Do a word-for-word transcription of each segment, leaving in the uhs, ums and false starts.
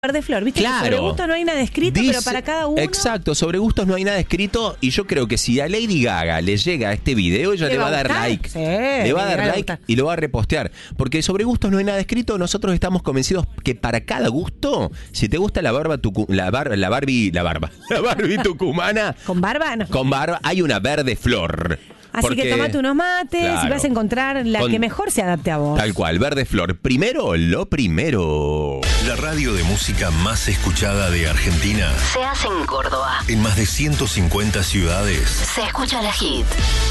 de flor, ¿viste? Claro. Que sobre gustos no hay nada escrito, Dice, pero para cada uno. Exacto, sobre gustos no hay nada escrito. Y yo creo que si a Lady Gaga le llega a este video, ella le, ¿Le va a va a dar gustar? like. Sí, le va a le dar va a like gustar. y lo va a repostear. Porque sobre gustos no hay nada escrito. Nosotros estamos convencidos que para cada gusto, si te gusta la barba, tucu, la, bar, la Barbie, la barba, la Barbie tucumana, ¿Con barba? No. con barba, hay una verde flor. Así Porque, que tomate unos mates claro, y vas a encontrar la con- que mejor se adapte a vos. Tal cual, verde flor. Primero, lo primero. La radio de música más escuchada de Argentina. Se hace en Córdoba. En más de ciento cincuenta ciudades. Se escucha la hit.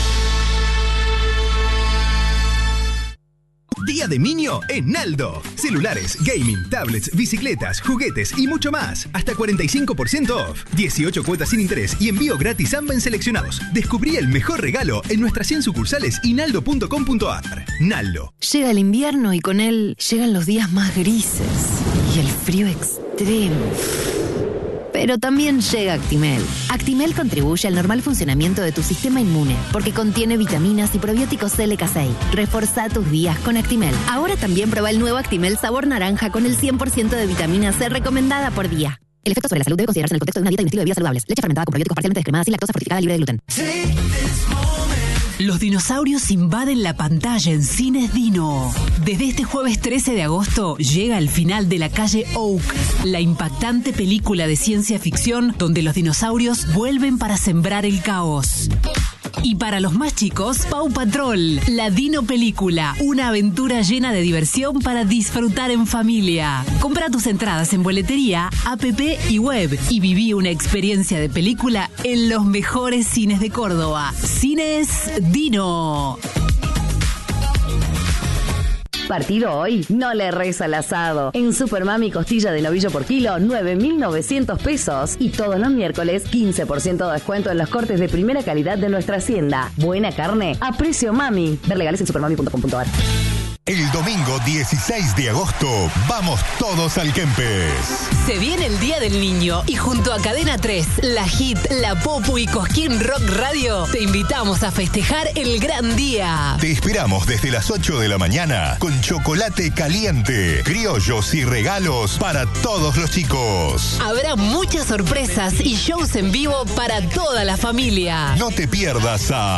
Día de Niño en Naldo. Celulares, gaming, tablets, bicicletas, juguetes y mucho más. Hasta cuarenta y cinco por ciento off. dieciocho cuotas sin interés y envío gratis a en seleccionados. Descubrí el mejor regalo en nuestras cien sucursales y naldo punto com punto ar. Naldo. Llega el invierno y con él llegan los días más grises y el frío extremo. Pero también llega Actimel. Actimel contribuye al normal funcionamiento de tu sistema inmune porque contiene vitaminas y probióticos L K seis. Reforzá tus días con Actimel. Ahora también prueba el nuevo Actimel sabor naranja con el cien por ciento de vitamina C recomendada por día. El efecto sobre la salud debe considerarse en el contexto de una dieta y un estilo de vida saludables. Leche fermentada con probióticos parcialmente descremada sin lactosa fortificada libre de gluten. Los dinosaurios invaden la pantalla en Cines Dino. Desde este jueves trece de agosto llega el final de La Calle Oak, la impactante película de ciencia ficción donde los dinosaurios vuelven para sembrar el caos. Y para los más chicos, Paw Patrol, la Dino Película, una aventura llena de diversión para disfrutar en familia. Compra tus entradas en boletería, app y web y viví una experiencia de película en los mejores cines de Córdoba. Cines Dino. Partido hoy, no le reza al asado. En Supermami costilla de novillo por kilo, nueve mil novecientos pesos. Y todos los miércoles, quince por ciento de descuento en los cortes de primera calidad de nuestra hacienda. Buena carne a precio mami. Ver legales en supermami punto com punto ar. El domingo dieciséis de agosto, vamos todos al Kempes. Se viene el Día del Niño y junto a Cadena tres, La Hit, La Popu y Cosquín Rock Radio, te invitamos a festejar el gran día. Te esperamos desde las ocho de la mañana con chocolate caliente, criollos y regalos para todos los chicos. Habrá muchas sorpresas y shows en vivo para toda la familia. No te pierdas a